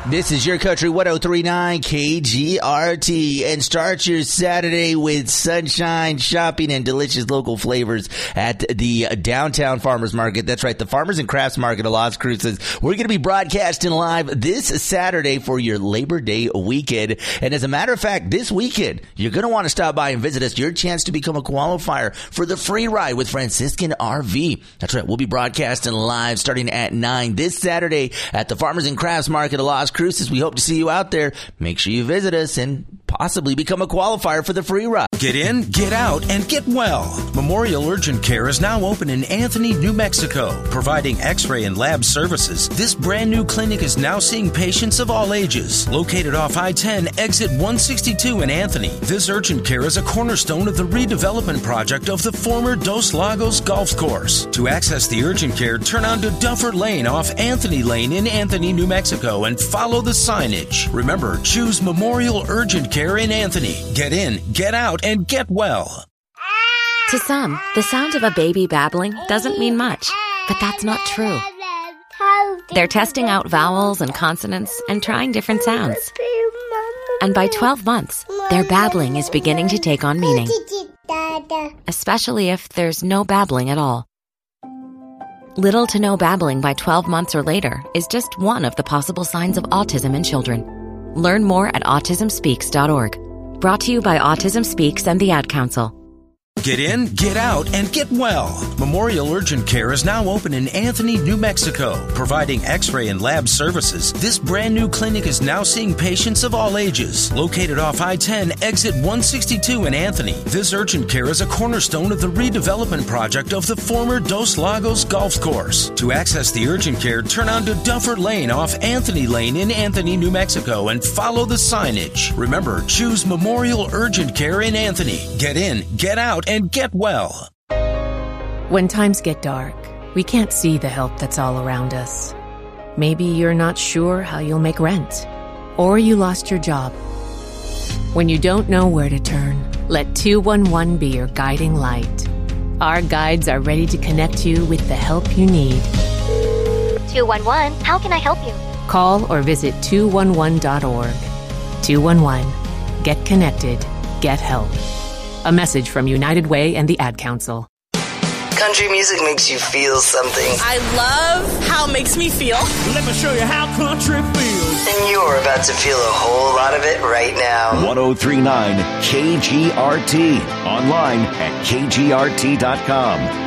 This is your country 103.9 KGRT, and start your Saturday with sunshine, shopping, and delicious local flavors at the Downtown Farmers Market. That's right, the Farmers and Crafts Market of Las Cruces. We're going to be broadcasting live this Saturday for your Labor Day weekend. And as a matter of fact, this weekend, you're going to want to stop by and visit us. Your chance to become a qualifier for the free ride with Franciscan RV. That's right, we'll be broadcasting live starting at 9 this Saturday at the Farmers and Crafts Market of Las Cruces. We hope to see you out there. Make sure you visit us and possibly become a qualifier for the free ride. Get in, get out, and get well. Memorial Urgent Care is now open in Anthony, New Mexico, providing x-ray and lab services. This brand new clinic is now seeing patients of all ages. Located off I-10, exit 162 in Anthony, this urgent care is a cornerstone of the redevelopment project of the former Dos Lagos Golf Course. To access the urgent care, turn onto Duffer Lane off Anthony Lane in Anthony, New Mexico, and follow the signage. Remember, choose Memorial Urgent Care in Anthony. Get in, get out, and get well. To some, the sound of a baby babbling doesn't mean much, but that's not true. They're testing out vowels and consonants and trying different sounds. And by 12 months, their babbling is beginning to take on meaning, especially if there's no babbling at all. Little to no babbling by 12 months or later is just one of the possible signs of autism in children. Learn more at autismspeaks.org. Brought to you by Autism Speaks and the Ad Council. Get in, get out, and get well. Memorial Urgent Care is now open in Anthony, New Mexico, providing x-ray and lab services. This brand new clinic is now seeing patients of all ages. Located off I-10, exit 162 in Anthony, this urgent care is a cornerstone of the redevelopment project of the former Dos Lagos Golf Course. To access the urgent care, turn onto Duffer Lane off Anthony Lane in Anthony, New Mexico, and follow the signage. Remember, choose Memorial Urgent Care in Anthony. Get in, get out, and get well. When times get dark, we can't see the help that's all around us. Maybe you're not sure how you'll make rent, or you lost your job. When you don't know where to turn, let 211 be your guiding light. Our guides are ready to connect you with the help you need. 211, how can I help you? Call or visit 211.org. 211. Get connected. Get help. A message from United Way and the Ad Council. Country music makes you feel something. I love how it makes me feel. Let me show you how country feels. And you're about to feel a whole lot of it right now. 103.9 KGRT. Online at kgrt.com.